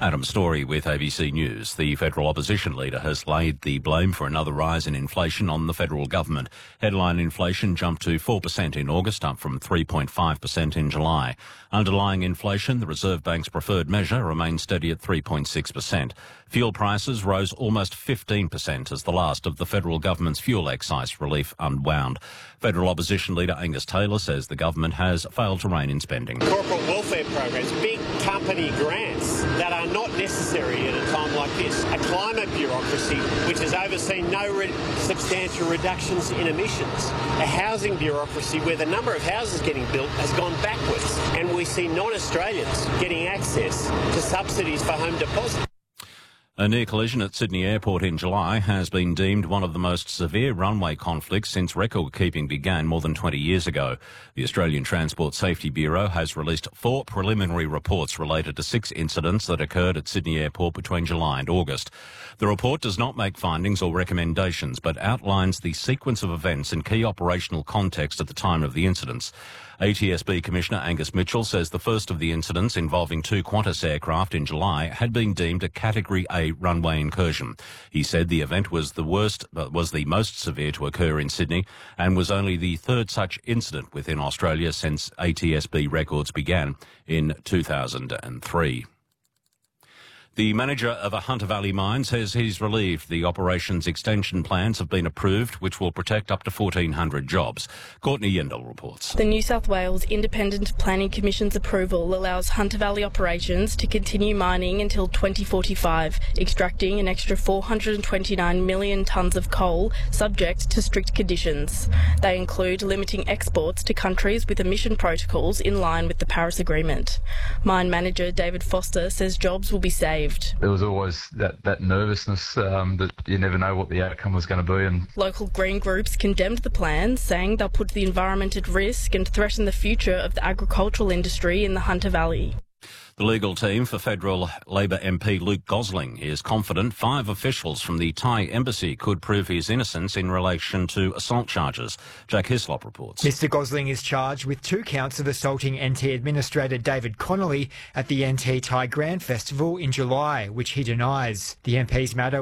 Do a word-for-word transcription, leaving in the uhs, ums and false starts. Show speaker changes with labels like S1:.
S1: Adam Story with A B C News. The federal opposition leader has laid the blame for another rise in inflation on the federal government. Headline inflation jumped to four percent in August, up from three point five percent in July. Underlying inflation, the Reserve Bank's preferred measure, remains steady at three point six percent. Fuel prices rose almost fifteen percent as the last of the federal government's fuel excise relief unwound. Federal opposition leader Angus Taylor says the government has failed to rein in spending.
S2: Corporate welfare programs, big company grants that are not necessary at a time like this. A climate bureaucracy which has overseen no re- substantial reductions in emissions. A housing bureaucracy where the number of houses getting built has gone backwards. And we see non-Australians getting access to subsidies for home deposits.
S1: A near collision at Sydney Airport in July has been deemed one of the most severe runway conflicts since record keeping began more than twenty years ago. The Australian Transport Safety Bureau has released four preliminary reports related to six incidents that occurred at Sydney Airport between July and August. The report does not make findings or recommendations, but outlines the sequence of events and key operational context at the time of the incidents. A T S B Commissioner Angus Mitchell says the first of the incidents, involving two Qantas aircraft in July, had been deemed a Category A runway incursion. He said the event was the worst, uh, was the most severe to occur in Sydney, and was only the third such incident within Australia since A T S B records began in two thousand three. The manager of a Hunter Valley mine says he's relieved the operation's extension plans have been approved, which will protect up to fourteen hundred jobs. Courtney Yendall reports.
S3: The New South Wales Independent Planning Commission's approval allows Hunter Valley operations to continue mining until twenty forty-five, extracting an extra four hundred twenty-nine million tonnes of coal, subject to strict conditions. They include limiting exports to countries with emission protocols in line with the Paris Agreement. Mine manager David Foster says jobs will be saved.
S4: There was always that, that nervousness um, that you never know what the outcome was going to be. And
S3: local green groups condemned the plans, saying they'll put the environment at risk and threaten the future of the agricultural industry in the Hunter Valley.
S1: The legal team for federal Labor M P Luke Gosling is confident five officials from the Thai embassy could prove his innocence in relation to assault charges. Jack Hislop reports.
S5: Mister Gosling is charged with two counts of assaulting N T Administrator David Connolly at the N T Thai Grand Festival in July, which he denies. The M P's matter